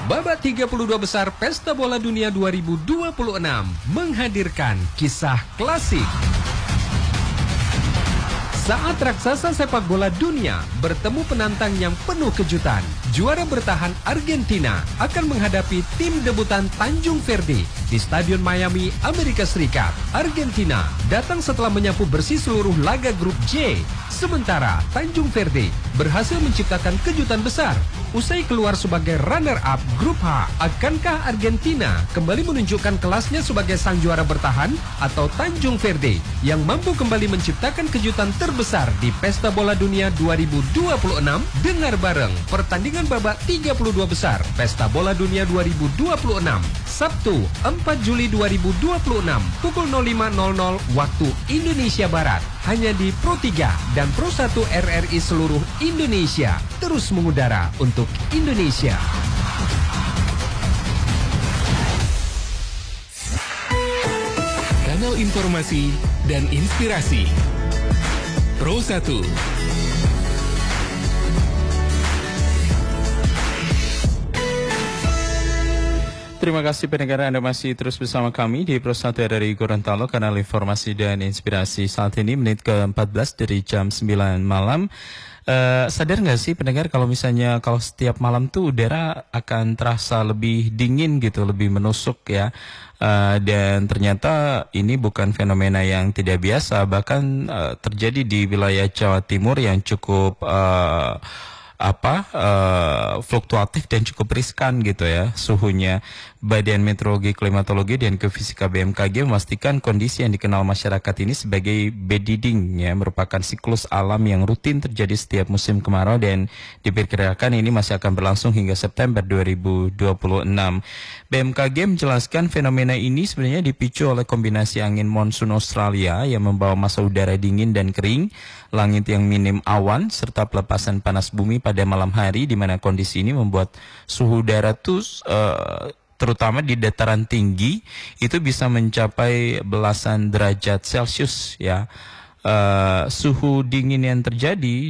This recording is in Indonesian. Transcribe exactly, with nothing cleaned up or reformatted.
Babak tiga puluh dua besar Pesta Bola Dunia dua ribu dua puluh enam menghadirkan kisah klasik. Saat raksasa sepak bola dunia bertemu penantang yang penuh kejutan, juara bertahan Argentina akan menghadapi tim debutan Tanjung Verde di Stadion Miami, Amerika Serikat. Argentina datang setelah menyapu bersih seluruh laga grup J, sementara Tanjung Verde berhasil menciptakan kejutan besar. Usai keluar sebagai runner-up grup H, akankah Argentina kembali menunjukkan kelasnya sebagai sang juara bertahan atau Tanjung Verde yang mampu kembali menciptakan kejutan terbesar di Pesta Bola Dunia dua ribu dua puluh enam? Dengar bareng pertandingan babak tiga puluh dua besar Pesta Bola Dunia dua ribu dua puluh enam, Sabtu empat Juli dua ribu dua puluh enam pukul nol lima nol nol waktu Indonesia Barat, hanya di Pro tiga dan Pro satu R R I seluruh Indonesia, terus mengudara untuk Indonesia. Kanal informasi dan inspirasi Pro satu. Terima kasih pendengar, Anda masih terus bersama kami di Pro satu R R I Gorontalo, kanal informasi dan inspirasi. Saat ini menit ke empat belas dari jam sembilan malam. Uh, sadar nggak sih pendengar kalau misalnya kalau setiap malam tuh udara akan terasa lebih dingin gitu, lebih menusuk ya. Uh, dan ternyata ini bukan fenomena yang tidak biasa, bahkan uh, terjadi di wilayah Jawa Timur yang cukup uh, apa uh, fluktuatif dan cukup riskan gitu ya suhunya. Badan Meteorologi, Klimatologi dan Geofisika B M K G memastikan kondisi yang dikenal masyarakat ini sebagai bediding ya, merupakan siklus alam yang rutin terjadi setiap musim kemarau dan diperkirakan ini masih akan berlangsung hingga September dua ribu dua puluh enam. B M K G menjelaskan fenomena ini sebenarnya dipicu oleh kombinasi angin monsun Australia yang membawa massa udara dingin dan kering, langit yang minim awan, serta pelepasan panas bumi pada malam hari, di mana kondisi ini membuat suhu udara tuh uh, terutama di dataran tinggi itu bisa mencapai belasan derajat Celcius ya. Uh, suhu dingin yang terjadi